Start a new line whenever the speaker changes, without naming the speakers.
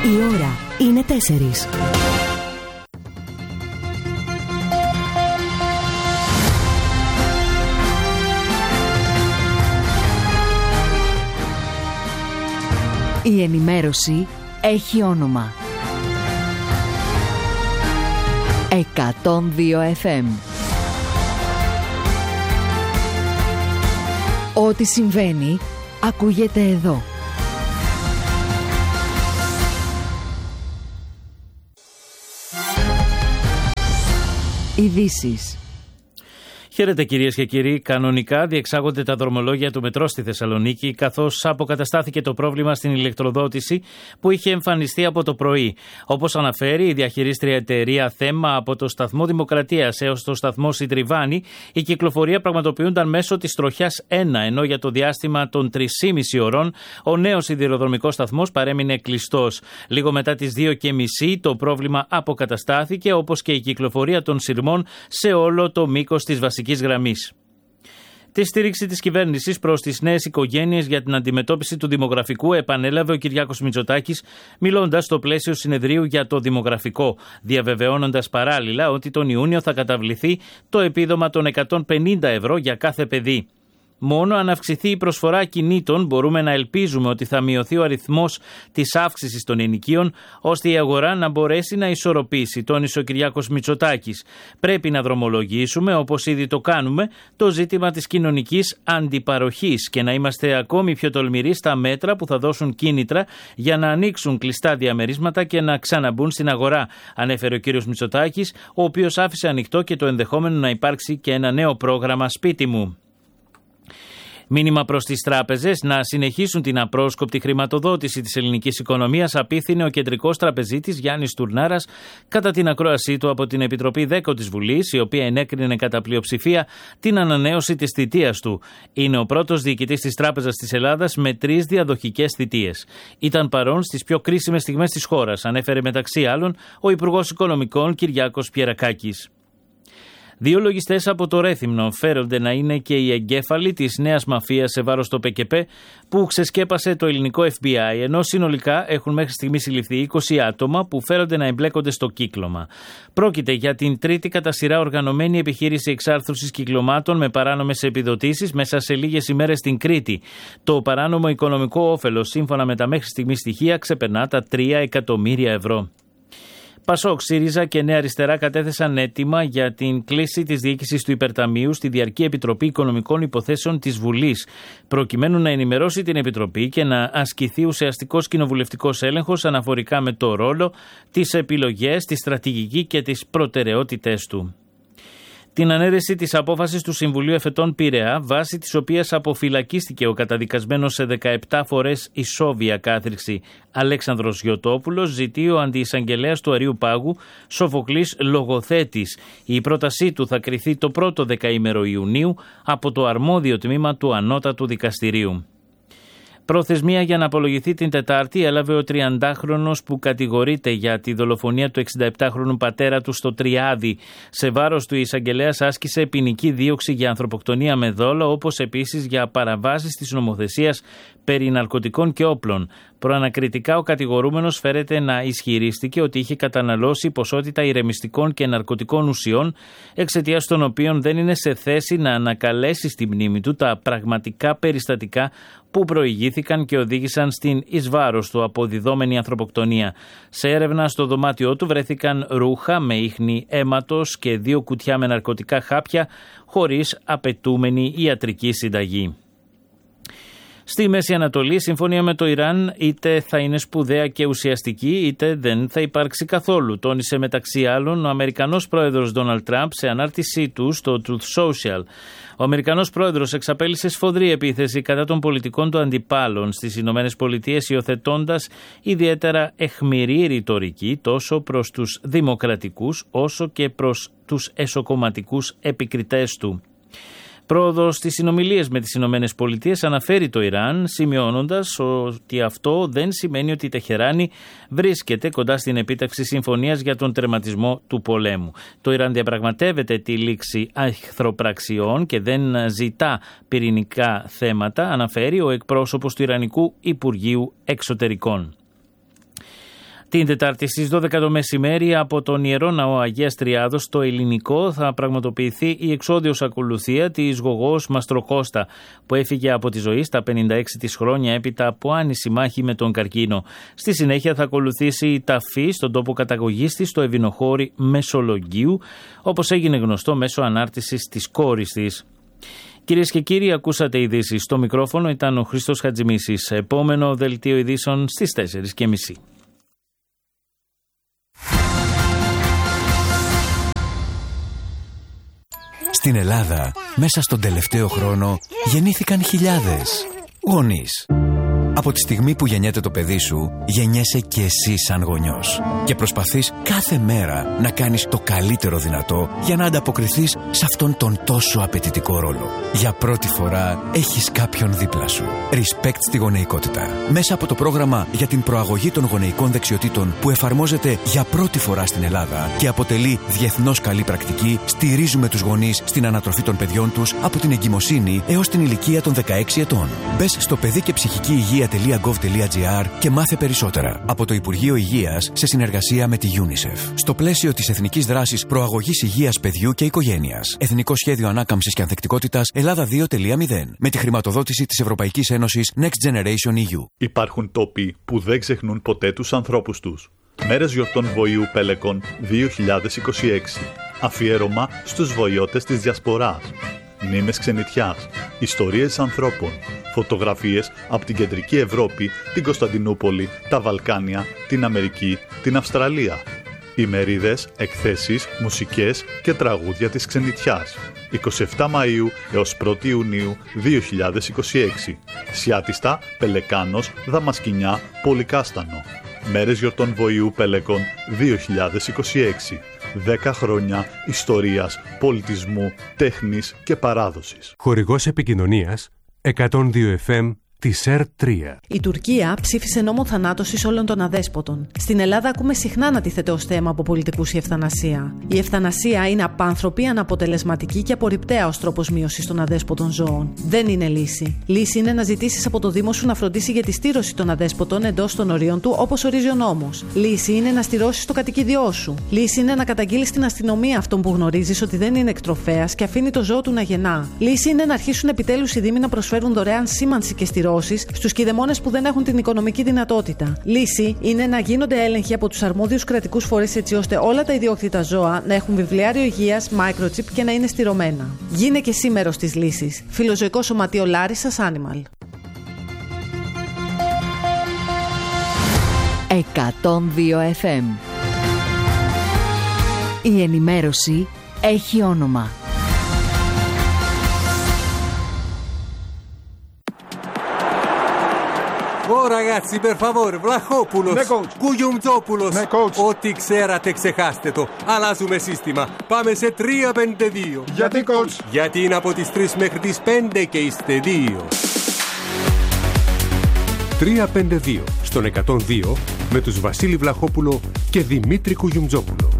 Η ώρα είναι 4. Η ενημέρωση έχει όνομα. 102 FM. Ό,τι συμβαίνει, ακούγεται εδώ. Ειδήσεις.
Χαίρετε κυρίες και κύριοι. Κανονικά διεξάγονται τα δρομολόγια του μετρό στη Θεσσαλονίκη, καθώς αποκαταστάθηκε το πρόβλημα στην ηλεκτροδότηση που είχε εμφανιστεί από το πρωί. Όπως αναφέρει η διαχειρίστρια εταιρεία Θέμα, από το σταθμό Δημοκρατίας έως το σταθμό Συντριβάνη, η κυκλοφορία πραγματοποιούνταν μέσω της τροχιάς 1, ενώ για το διάστημα των 3,5 ωρών ο νέος σιδηροδρομικός σταθμός παρέμεινε κλειστός. Λίγο μετά τις 2:30 το πρόβλημα αποκαταστάθηκε, όπως και η κυκλοφορία των σειρμών σε όλο το μήκος της βασικής γραμμής. Τη στήριξη της κυβέρνησης προς τις νέες οικογένειες για την αντιμετώπιση του δημογραφικού επανέλαβε ο Κυριάκος Μητσοτάκης, μιλώντας στο πλαίσιο συνεδρίου για το δημογραφικό, διαβεβαιώνοντας παράλληλα ότι τον Ιούνιο θα καταβληθεί το επίδομα των 150 ευρώ για κάθε παιδί. Μόνο αν αυξηθεί η προσφορά κινήτων μπορούμε να ελπίζουμε ότι θα μειωθεί ο αριθμός της αύξησης των ενοικίων, ώστε η αγορά να μπορέσει να ισορροπήσει, τόνισε ο Κυριάκος Μητσοτάκης. Πρέπει να δρομολογήσουμε, όπως ήδη το κάνουμε, το ζήτημα της κοινωνικής αντιπαροχής και να είμαστε ακόμη πιο τολμηροί στα μέτρα που θα δώσουν κίνητρα για να ανοίξουν κλειστά διαμερίσματα και να ξαναμπούν στην αγορά, ανέφερε ο κ. Μητσοτάκης, ο οποίος άφησε ανοιχτό και το ενδεχόμενο να υπάρξει και ένα νέο πρόγραμμα «Σπίτι μου». Μήνυμα προς τις τράπεζες να συνεχίσουν την απρόσκοπτη χρηματοδότηση της ελληνικής οικονομίας, απίθυνε ο κεντρικός τραπεζίτης Γιάννης Τουρνάρας κατά την ακρόασή του από την Επιτροπή 10 της Βουλής, η οποία ενέκρινε κατά πλειοψηφία την ανανέωση της θητείας του. Είναι ο πρώτος διοικητής της Τράπεζας της Ελλάδας με 3 διαδοχικές θητείες. Ήταν παρόν στις πιο κρίσιμες στιγμές της χώρας, ανέφερε μεταξύ άλλων ο Υπουργός Οικονομικών Κυριάκος Πιερακάκης. 2 λογιστές από το Ρέθυμνο φέρονται να είναι και οι εγκέφαλοι της νέας μαφίας σε βάρος το ΠΚΠ που ξεσκέπασε το ελληνικό FBI, ενώ συνολικά έχουν μέχρι στιγμής συλληφθεί 20 άτομα που φέρονται να εμπλέκονται στο κύκλωμα. Πρόκειται για την τρίτη κατά σειρά οργανωμένη επιχείρηση εξάρθρωσης κυκλωμάτων με παράνομες επιδοτήσεις μέσα σε λίγες ημέρες στην Κρήτη. Το παράνομο οικονομικό όφελος, σύμφωνα με τα μέχρι στιγμής στοιχεία, ξεπερνά τα 3 εκατομμύρια ευρώ. Πασόκ, ΣΥΡΙΖΑ και Νέα Αριστερά κατέθεσαν αίτημα για την κλίση της διοίκησης του Υπερταμείου στη Διαρκή Επιτροπή Οικονομικών Υποθέσεων της Βουλής, προκειμένου να ενημερώσει την Επιτροπή και να ασκηθεί ουσιαστικός κοινοβουλευτικός έλεγχος αναφορικά με το ρόλο, τις επιλογές, τη στρατηγική και τις προτεραιότητές του. Την ανέρεση της απόφασης του Συμβουλίου Εφετών Πειραιά, βάσει της οποίας αποφυλακίστηκε ο καταδικασμένος σε 17 φορές ισόβια κάθριξη Αλέξανδρος Γιωτόπουλος, ζητεί ο αντιεισαγγελέας του Αριού Πάγου, Σοφοκλής Λογοθέτης. Η πρότασή του θα κριθεί το πρώτο δεκαήμερο Ιουνίου από το αρμόδιο τμήμα του Ανώτατου Δικαστηρίου. Προθεσμία για να απολογηθεί την Τετάρτη έλαβε ο 30χρονος που κατηγορείται για τη δολοφονία του 67χρονου πατέρα του στο Τριάδι. Σε βάρος του, η εισαγγελέας άσκησε ποινική δίωξη για ανθρωποκτονία με δόλο, όπως επίσης για παραβάσεις της νομοθεσίας περί ναρκωτικών και όπλων. Προανακριτικά, ο κατηγορούμενος φέρεται να ισχυρίστηκε ότι είχε καταναλώσει ποσότητα ηρεμιστικών και ναρκωτικών ουσιών, εξαιτίας των οποίων δεν είναι σε θέση να ανακαλέσει στη μνήμη του τα πραγματικά περιστατικά που προηγήθηκαν και οδήγησαν στην εις βάρος του αποδιδόμενη ανθρωποκτονία. Σε έρευνα στο δωμάτιό του βρέθηκαν ρούχα με ίχνη αίματος και 2 κουτιά με ναρκωτικά χάπια χωρίς απαιτούμενη ιατρική συνταγή. Στη Μέση Ανατολή, η συμφωνία με το Ιράν είτε θα είναι σπουδαία και ουσιαστική, είτε δεν θα υπάρξει καθόλου, τόνισε μεταξύ άλλων ο Αμερικανός πρόεδρος Ντόναλντ Τραμπ σε ανάρτησή του στο Truth Social. Ο Αμερικανός πρόεδρος εξαπέλυσε σφοδρή επίθεση κατά των πολιτικών του αντιπάλων στις Ηνωμένες Πολιτείες, υιοθετώντας ιδιαίτερα αιχμηρή ρητορική τόσο προς τους δημοκρατικούς όσο και προς τους εσωκομματικούς επικριτές του. Πρόοδος στις συνομιλίες με τις Ηνωμένες Πολιτείες αναφέρει το Ιράν, σημειώνοντας ότι αυτό δεν σημαίνει ότι η Τεχεράνη βρίσκεται κοντά στην επίτευξη συμφωνίας για τον τερματισμό του πολέμου. Το Ιράν διαπραγματεύεται τη λήξη εχθροπραξιών και δεν ζητά πυρηνικά θέματα, αναφέρει ο εκπρόσωπος του Ιρανικού Υπουργείου Εξωτερικών. Την Τετάρτη στις 12 το μεσημέρι από τον Ιερό Ναό Αγίας Τριάδος στο Ελληνικό θα πραγματοποιηθεί η εξόδιος ακολουθία της Γογός Μαστροκώστα, που έφυγε από τη ζωή στα 56 της χρόνια έπειτα από άνηση μάχη με τον καρκίνο. Στη συνέχεια θα ακολουθήσει η ταφή στον τόπο καταγωγής της στο Ευηνοχώρι Μεσολογγίου, όπως έγινε γνωστό μέσω ανάρτησης της κόρης της. Κυρίες και κύριοι, ακούσατε ειδήσεις. Στο μικρόφωνο ήταν ο Χρήστος Χατζημίσης. Επόμενο δελτίο ειδήσεων στις 4:30.
Στην Ελλάδα, μέσα στον τελευταίο χρόνο, γεννήθηκαν χιλιάδες γονείς. Από τη στιγμή που γεννιέται το παιδί σου, γεννιέσαι και εσύ σαν γονιός. Και προσπαθείς κάθε μέρα να κάνεις το καλύτερο δυνατό για να ανταποκριθείς σε αυτόν τον τόσο απαιτητικό ρόλο. Για πρώτη φορά έχεις κάποιον δίπλα σου. Respect στη γονεϊκότητα. Μέσα από το πρόγραμμα για την προαγωγή των γονεϊκών δεξιοτήτων που εφαρμόζεται για πρώτη φορά στην Ελλάδα και αποτελεί διεθνώς καλή πρακτική, στηρίζουμε τους γονείς στην ανατροφή των παιδιών τους από την εγκυμοσύνη έως την ηλικία των 16 ετών. Μπες στο παιδί και ψυχική υγεία.gov.gr και μάθε περισσότερα από το Υπουργείο Υγείας σε συνεργασία με τη UNICEF. Στο πλαίσιο της Εθνικής Δράσης Προαγωγής Υγείας Παιδιού και Οικογένειας. Εθνικό Σχέδιο Ανάκαμψης και Ανθεκτικότητας Ελλάδα 2.0 με τη χρηματοδότηση της Ευρωπαϊκής Ένωσης Next Generation EU.
Υπάρχουν τόποι που δεν ξεχνούν ποτέ τους ανθρώπους τους. Μέρες γιορτών Βοηού Πέλεκον 2026. Αφιέρωμα στους βοηώτες της Διασποράς. Μνήμες ξενιτιάς, ιστορίες ανθρώπων, φωτογραφίες από την Κεντρική Ευρώπη, την Κωνσταντινούπολη, τα Βαλκάνια, την Αμερική, την Αυστραλία. Ημερίδες, εκθέσεις, μουσικές και τραγούδια της ξενιτιάς. 27 Μαΐου έως 1 Ιουνίου 2026. Σιάτιστα, Πελεκάνος, Δαμασκηνιά, Πολυκάστανο. Μέρες γιορτών Βοηού Πέλεκον 2026. 10 χρόνια ιστορίας, πολιτισμού, τέχνης και παράδοσης.
Χορηγός επικοινωνίας 102 FM της ΕΡΤ3.
Η Τουρκία ψήφισε νόμο θανάτωσης όλων των αδέσποτων. Στην Ελλάδα ακούμε συχνά να τίθεται ως θέμα από πολιτικούς η ευθανασία. Η ευθανασία είναι απάνθρωπη, αναποτελεσματική και απορριπταία ως τρόπος μείωσης των αδέσποτων ζώων. Δεν είναι λύση. Λύση είναι να ζητήσεις από το Δήμο σου να φροντίσει για τη στήρωση των αδέσποτων εντός των ορίων του, όπως ορίζει ο νόμος. Λύση είναι να στηρώσεις το κατοικίδιό σου. Λύση είναι να καταγγείλεις στην αστυνομία αυτόν που γνωρίζεις ότι δεν είναι εκτροφέας και αφήνει το ζώο του να γεννά. Λύση είναι να αρχίσουν επιτέλους οι Δήμοι να προσφέρουν δωρεάν σήμανση και στηρώσεις στους κηδεμόνες που δεν έχουν την οικονομική δυνατότητα. Λύση είναι να γίνονται έλεγχοι από τους αρμόδιους κρατικούς φορείς έτσι ώστε όλα τα ιδιόκτητα ζώα να έχουν βιβλιάριο υγείας, microchip και να είναι στηρωμένα. Γίνε και εσύ μέρος της λύσης. Φιλοζωικό Σωματείο Λάρισσας Animal.
102 FM. Η ενημέρωση έχει όνομα.
Oh ragazzi, per favore, Vlachopoulos,
Ναι, coach.
Κουγιουμτζόπουλος.
Ναι, coach.
Ό,τι ξέρατε ξεχάστε το. Αλλάζουμε σύστημα. Πάμε σε 3-5-2.
Γιατί, coach?
Γιατί είναι από τις 3 μέχρι τις 5 και είστε 2.
352 στον 102 με τους Βασίλη Βλαχόπουλο και Δημήτρη Κουγιουμτζόπουλο.